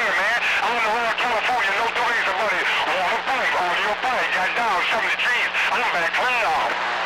here, man. I'm on the road to California, no delays, buddy. On your bike, got down, 70 trees. I'm back clean off.